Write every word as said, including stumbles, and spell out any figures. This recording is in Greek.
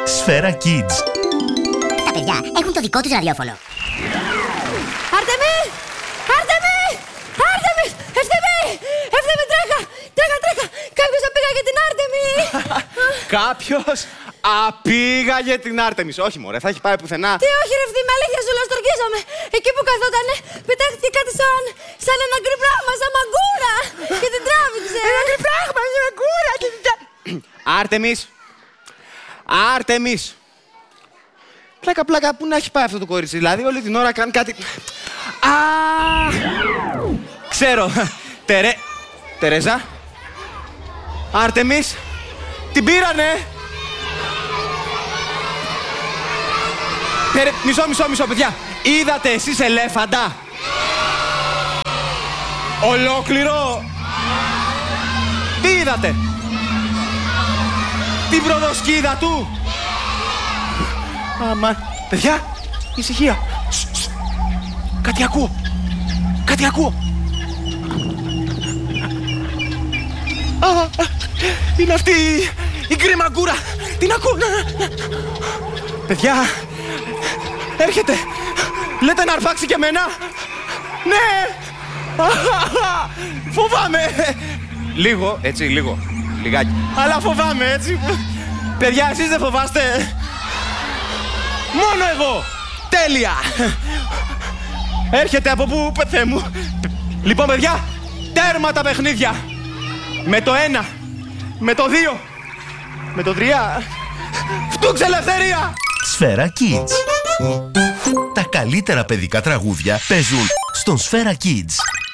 Σφαίρα Kids. Τα παιδιά έχουν το δικό τους ραδιόφωνο. Άρτεμι! Άρτεμι! Άρτεμι! Ευθύμη! Ευθύμη, τρέχα! Τρέχα, τρέχα! Κάποιος απήγαγε την Άρτεμι! Κάποιος απήγαγε την Άρτεμις. Όχι μωρέ, θα έχει πάει πουθενά. Τι όχι ρε Ευθύμη, αλήθεια σου λέω, στορκίζομαι. Εκεί που καθότανε, πετάχτηκε κάτι σαν, σαν ένα γκρι πράγμα, σαν μαγκούρα. Και την τράβηξε. Ένα γκρι πράγμα, σαν μαγκούρα και την τράβηξε. Άρτεμις! Άρτεμις! Πλάκα, πλάκα, πού να έχει πάει αυτό το κορίτσι, δηλαδή όλη την ώρα κάνει κάτι... Α! Ξέρω, Τερέ... Τερέζα? Άρτεμις! Την πήρανε! Τερέ... Μισό, μισό, μισό, παιδιά! Είδατε εσείς ελέφαντα? Ολόκληρο! Τι είδατε? Την προδοσκίδα του! Άμα... Παιδιά, ησυχία! Σ, σ. Κάτι ακούω! Κάτι ακούω! Α, είναι αυτή η, η γκριμαγκούρα! Την ακούω! Παιδιά, έρχεται! Λέτε να αρπάξει και εμένα! Ναι! Φοβάμαι! Λίγο, έτσι, λίγο. Λιγάκι. Αλλά φοβάμαι, έτσι. Παιδιά, εσείς δεν φοβάστε? Μόνο εγώ! Τέλεια! Έρχεται από πού, Θεέ μου. Λοιπόν, παιδιά, τέρμα τα παιχνίδια. Με το ένα, με το δύο, με το τρία. Φτούξε ελευθερία! Σφαίρα Kids. Τα καλύτερα παιδικά τραγούδια παίζουν στον Σφαίρα Kids.